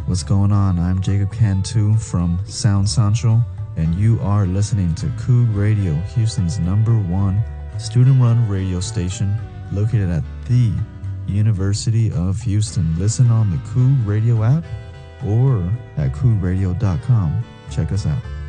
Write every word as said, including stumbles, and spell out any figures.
What's going on? I'm Jacob Cantu from Sound Central, and you are listening to Coog Radio, Houston's number one student-run radio station located at the University of Houston. Listen on the Coog Radio app or at coog radio dot com. Check us out.